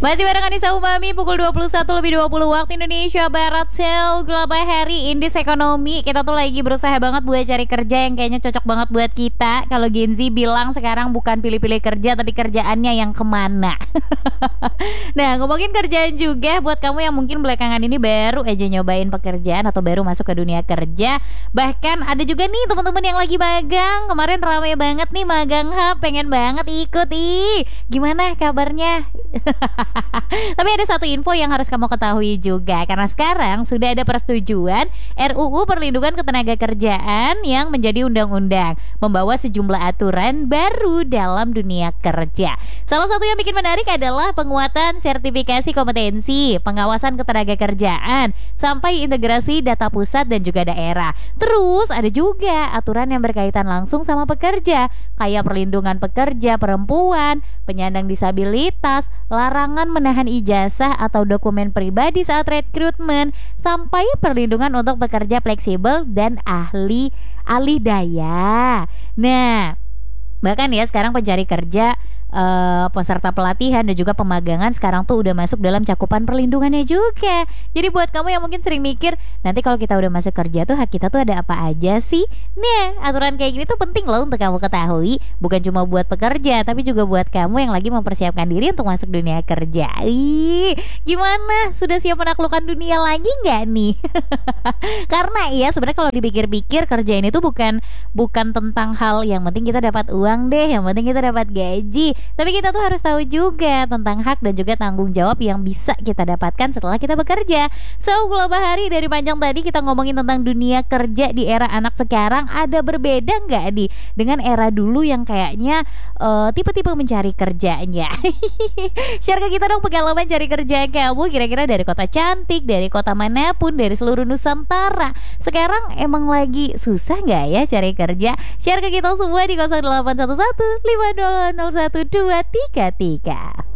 Masih bareng Anissa Umami pukul 21 lebih 20 waktu Indonesia Barat. So, Global Hari Indis Ekonomi. Kita tuh lagi berusaha banget buat cari kerja yang kayaknya cocok banget buat kita. Kalau Gen Z bilang sekarang bukan pilih-pilih kerja, tapi kerjaannya yang kemana. Nah, ngomongin kerjaan juga buat kamu yang mungkin belakangan ini baru aja nyobain pekerjaan atau baru masuk ke dunia kerja. Bahkan ada juga nih teman-teman yang lagi magang. Kemarin rame banget nih Magang Hub, pengen banget ikut. Gimana kabarnya? Tapi ada satu info yang harus kamu ketahui juga, karena sekarang sudah ada persetujuan RUU Perlindungan Ketenagakerjaan yang menjadi undang-undang, membawa sejumlah aturan baru dalam dunia kerja. Salah satu yang bikin menarik adalah penguatan sertifikasi kompetensi, pengawasan ketenagakerjaan, sampai integrasi data pusat dan juga daerah. Terus ada juga aturan yang berkaitan langsung sama pekerja, kayak perlindungan pekerja perempuan, penyandang disabilitas, larangan menahan ijazah atau dokumen pribadi saat rekrutmen, sampai perlindungan untuk pekerja fleksibel dan alih daya. Nah, bahkan ya sekarang pencari kerja, peserta pelatihan dan juga pemagangan sekarang tuh udah masuk dalam cakupan perlindungannya juga. Jadi buat kamu yang mungkin sering mikir, nanti kalau kita udah masuk kerja tuh hak kita tuh ada apa aja sih? Nah, aturan kayak gini tuh penting loh untuk kamu ketahui. Bukan cuma buat pekerja, tapi juga buat kamu yang lagi mempersiapkan diri untuk masuk dunia kerja. Gimana? Sudah siap menaklukkan dunia lagi nggak nih? Karena ya sebenarnya kalau dipikir-pikir, kerja ini tuh bukan tentang hal yang penting kita dapat uang deh, yang penting kita dapat gaji. Tapi kita tuh harus tahu juga tentang hak dan juga tanggung jawab yang bisa kita dapatkan setelah kita bekerja. So, Global Hari dari panjang tadi kita ngomongin tentang dunia kerja di era anak sekarang. Ada berbeda nggak nih dengan era dulu yang kayaknya tipe-tipe mencari kerjanya? Share ke kita dong pengalaman cari kerja kamu, kira-kira dari kota cantik, dari kota manapun, dari seluruh Nusantara. Sekarang emang lagi susah nggak ya cari kerja? Share ke kita semua di 0811 5001 233.